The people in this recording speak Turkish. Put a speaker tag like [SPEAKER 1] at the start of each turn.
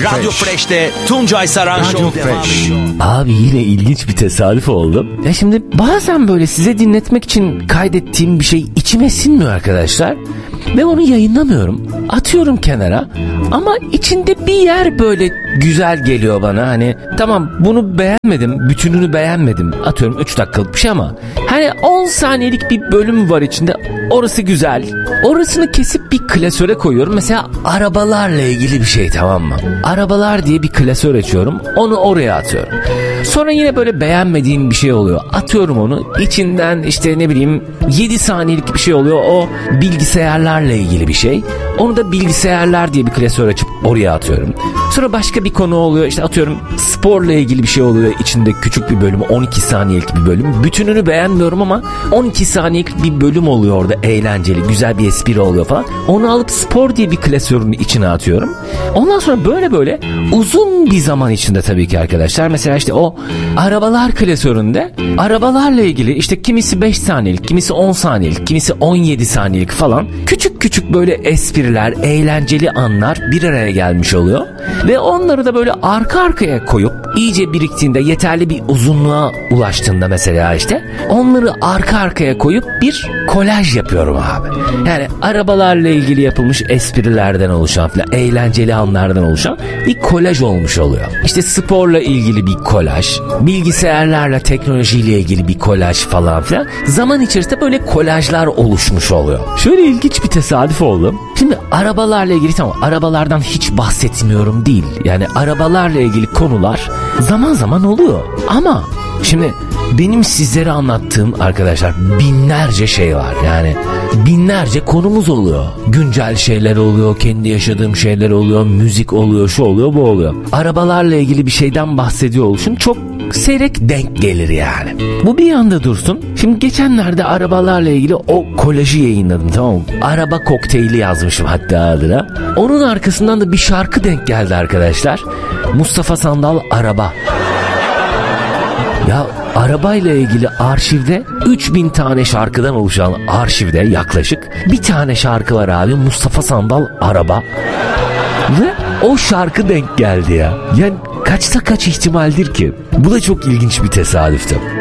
[SPEAKER 1] Radyo Fresh'te Tuncay Saran Show devam ediyor.
[SPEAKER 2] Abi yine ilginç bir tesadüf oldu. Ya şimdi bazen böyle size dinletmek için kaydettiğim bir şey içime sinmiyor arkadaşlar. Ve onu yayınlamıyorum. Atıyorum kenara. Ama içinde bir yer böyle güzel geliyor bana. Hani tamam bunu beğenmedim. Bütününü beğenmedim. Atıyorum 3 dakikalık bir şey ama hani 10 saniyelik bir bölüm var içinde. Orası güzel. Orasını kesip bir klasöre koyuyorum. Mesela arabalarla ilgili bir şey, tamam mı? Arabalar diye bir klasör açıyorum. Onu oraya atıyorum. Sonra yine böyle beğenmediğim bir şey oluyor. Atıyorum onu. İçinden işte ne bileyim 7 saniyelik bir şey oluyor. O bilgisayarlarla ilgili bir şey. Onu da bilgisayarlar diye bir klasör açıp oraya atıyorum. Sonra başka bir konu oluyor. İşte atıyorum sporla ilgili bir şey oluyor. İçinde küçük bir bölüm, 12 saniyelik bir bölüm. Bütününü beğenmiyorum ama 12 saniyelik bir bölüm oluyor orada. Eğlenceli, güzel bir espri oluyor falan. Onu alıp spor diye bir klasörün içine atıyorum. Ondan sonra böyle uzun bir zaman içinde tabii ki arkadaşlar. Mesela işte o arabalar klasöründe arabalarla ilgili işte kimisi 5 saniyelik, kimisi 10 saniyelik, kimisi 17 saniyelik falan küçük böyle espriler, eğlenceli anlar bir araya gelmiş oluyor. Ve onları da böyle arka arkaya koyup iyice biriktiğinde, yeterli bir uzunluğa ulaştığında mesela işte onları arka arkaya koyup bir kolaj yapıyorum abi. Yani arabalarla ilgili yapılmış esprilerden oluşan falan, eğlenceli anlardan oluşan bir kolaj olmuş oluyor. İşte sporla ilgili bir kolaj, bilgisayarlarla, teknolojiyle ilgili bir kolaj falan filan. Zaman içerisinde böyle kolajlar oluşmuş oluyor. Şöyle ilginç bir tesadüf oldu. Şimdi arabalarla ilgili, tamam, arabalardan hiç bahsetmiyorum değil. Yani arabalarla ilgili konular zaman zaman oluyor. Ama şimdi benim sizlere anlattığım arkadaşlar binlerce şey var. Yani binlerce konumuz oluyor. Güncel şeyler oluyor, kendi yaşadığım şeyler oluyor, müzik oluyor, şu oluyor, bu oluyor. Arabalarla ilgili bir şeyden bahsediyor oluşum çok seyrek denk gelir yani. Bu bir yanda dursun. Şimdi geçenlerde arabalarla ilgili o kolajı yayınladım, tamam mı? Araba kokteyli yazmışım hatta adına. Onun arkasından da bir şarkı denk geldi arkadaşlar. Mustafa Sandal Araba. Ya arabayla ilgili arşivde 3000 tane şarkıdan oluşan arşivde yaklaşık bir tane şarkı var abi, Mustafa Sandal Araba. Ve o şarkı denk geldi ya. Yani kaçta kaç ihtimaldir ki? Bu da çok ilginç bir tesadüftü.